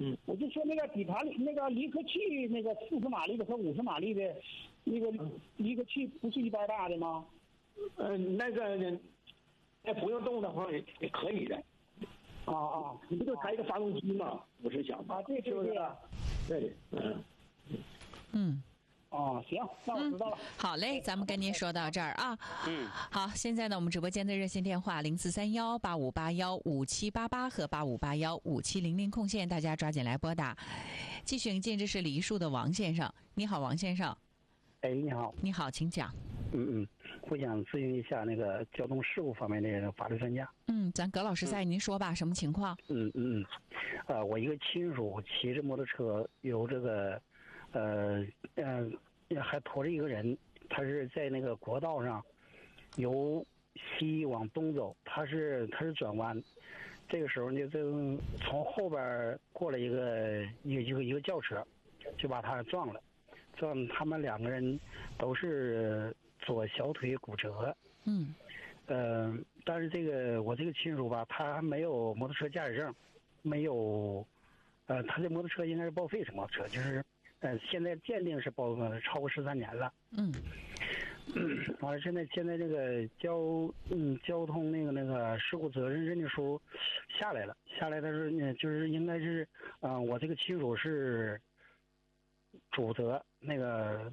我就说那个底盘里那个离合器，那个40马力的和50马力的，那个离合器不是一般大的吗？ 那不用动的话也可以的。你不就开一个发动机吗？我是想啊，对， 对， 行，那我知道了。 好嘞，咱们跟您说到这儿啊。好，现在呢，我们直播间的热线电话043185815788和85815700空线，大家抓紧来拨打。继续迎接这是梨树的王先生，你好，王先生。 你好。 你好，请讲。 我想咨询一下那个交通事故方面的法律专家。 咱葛老师在，您说吧，什么情况？ 我一个亲属骑着摩托车，有这个还驮着一个人，他是在那个国道上由西往东走，他是转弯，这个时候呢，就从后边过来一个轿车，就把他撞了。他们2个人都是左小腿骨折。但是我这个亲属吧，他还没有摩托车驾驶证，没有，他这摩托车应该是报废式摩托车，就是现在鉴定是超过13年了。完了，现在这个交通那个事故责任认定书下来的是呢，就是应该是我这个亲属是主责，那个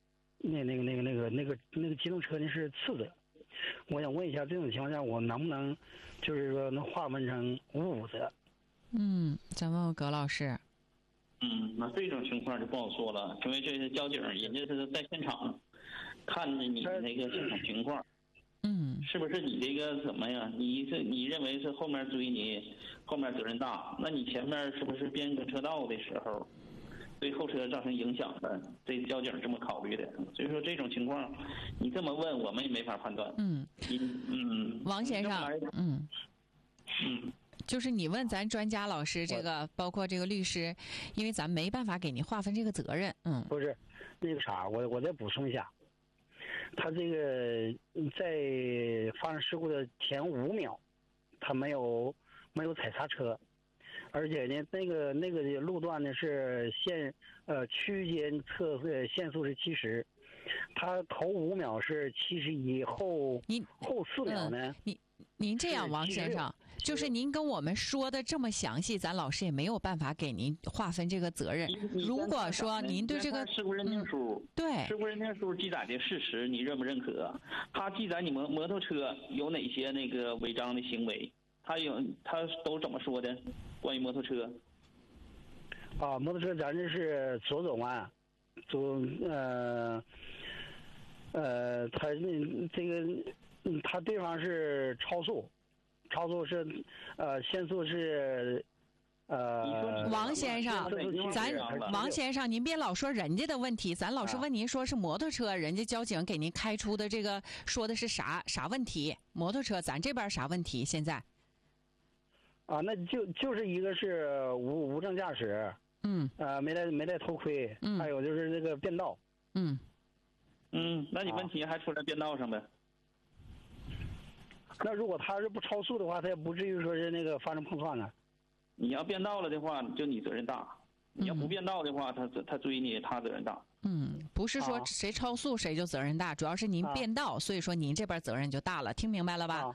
机动车呢是次责。我想问一下，这种情况下我能不能就是说能划分成5责？ 咱问问葛老师。 那这种情况就不好说了，因为这是交警，人家是在现场看着你那个现场情况。是不是你这个怎么样？你认为是后面追你，后面责任大，那你前面是不是变更车道的时候对后车造成影响的？这交警这么考虑的。所以说这种情况，你这么问我们也没法判断。 王先生，就是你问咱专家老师这个，包括这个律师，因为咱没办法给您划分这个责任。 不是那个啥，我再补充一下，他这个在发生事故的前5秒，他没有踩刹车，而且呢，那个路段呢是区间限速是70，他头5秒是71，后4秒呢？ 您这样，王先生，就是您跟我们说的这么详细，咱老师也没有办法给您划分这个责任。如果说您对这个事故认定书， 对事故认定书记载的事实，你认不认可？他记载你们摩托车有哪些那个违章的行为？他都怎么说的？关于摩托车？ 摩托车咱这是左转弯，他这个。他对方是超速是限速是王先生，王先生，您别老说人家的问题，咱老是问您说是摩托车，人家交警给您开出的这个说的是啥问题？摩托车咱这边啥问题？现在那就是一个是无证驾驶，没戴头盔，还有就是这个变道， 那你问题还出在变道上呗？ 那如果他是不超速的话，他也不至于说是那个发生碰撞啊。 你要变道了的话，就你责任大；你要不变道的话，他追你，他责任大。 不是说谁超速谁就责任大，主要是您变道，所以说您这边责任就大了。听明白了吧？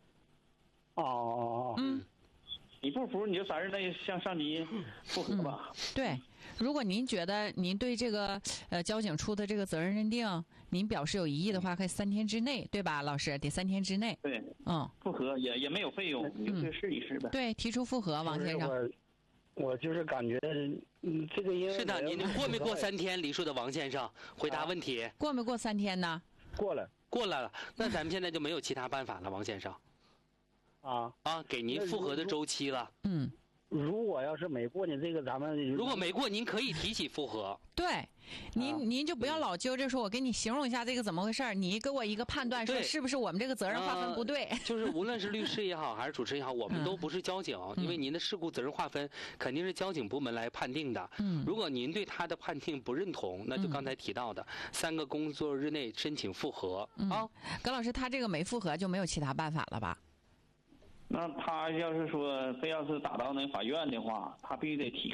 你不服你就3日内向上级复核吧。 对，如果您觉得您对这个交警出的这个责任认定您表示有异议的话，可以3天之内，对吧，老师？得3天之内。 对，复核也没有费用，你就试一试呗。 对，提出复核，王先生。 我就是感觉，这个因为是的，您过没过3天？梨树的王先生回答问题。 过没过3天呢？ 过了。 那咱们现在就没有其他办法了，王先生。给您复核的周期了。 如果要是没过呢，这个咱们如果没过，您可以提起复核。 对，您就不要老揪着说，我给你形容一下这个怎么回事，你给我一个判断，说是不是我们这个责任划分不对？ 就是无论是律师也好，还是主持人也好，我们都不是交警，因为您的事故责任划分肯定是交警部门来判定的。如果您对他的判定不认同，那就刚才提到的3个工作日内申请复核葛老师，他这个没复核就没有其他办法了吧？ 那他要是说非要是打到那法院的话，他必须得提